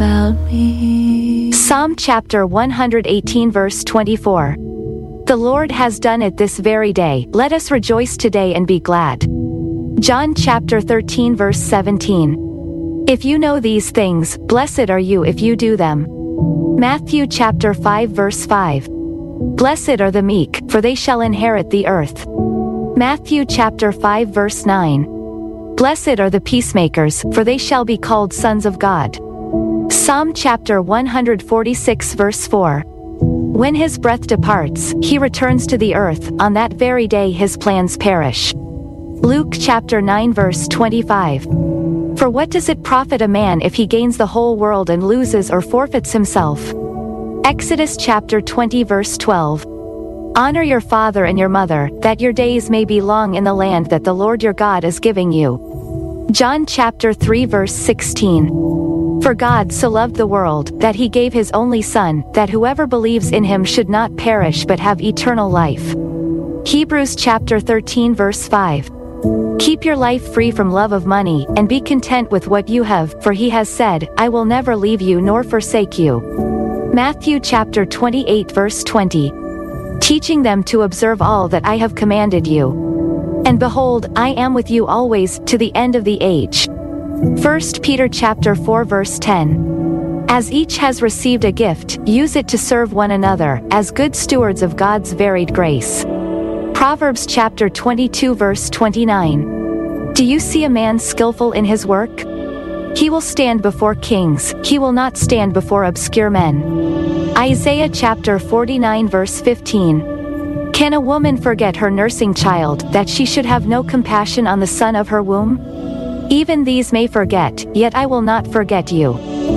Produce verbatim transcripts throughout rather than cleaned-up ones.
about me. Psalm chapter one hundred eighteen verse twenty-four. The Lord has done it this very day, let us rejoice today and be glad. John chapter thirteen verse seventeen. If you know these things, blessed are you if you do them. Matthew chapter five verse five. Blessed are the meek, for they shall inherit the earth. Matthew chapter five verse nine. Blessed are the peacemakers, for they shall be called sons of God. Psalm chapter one hundred forty-six verse four. When his breath departs, he returns to the earth, on that very day his plans perish. Luke chapter nine verse twenty-five. For what does it profit a man if he gains the whole world and loses or forfeits himself? Exodus chapter twenty verse twelve. Honor your father and your mother, that your days may be long in the land that the Lord your God is giving you. John chapter three verse sixteen. For God so loved the world, that he gave his only Son, that whoever believes in him should not perish but have eternal life. Hebrews chapter thirteen verse five. Keep your life free from love of money, and be content with what you have, for he has said, I will never leave you nor forsake you. Matthew chapter twenty-eight verse twenty. Teaching them to observe all that I have commanded you. And behold, I am with you always, to the end of the age. First Peter chapter four verse ten. As each has received a gift, use it to serve one another, as good stewards of God's varied grace. Proverbs chapter twenty-two verse twenty-nine. Do you see a man skillful in his work? He will stand before kings, he will not stand before obscure men. Isaiah chapter forty-nine verse fifteen. Can a woman forget her nursing child, that she should have no compassion on the son of her womb? Even these may forget, yet I will not forget you.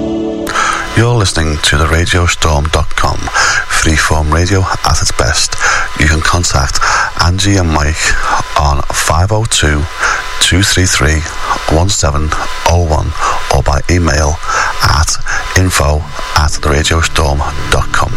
You're listening to the radio storm dot com, freeform radio at its best. You can contact Angie and Mike on five oh two, two three three, one seven oh one or by email at info at the radio storm dot com.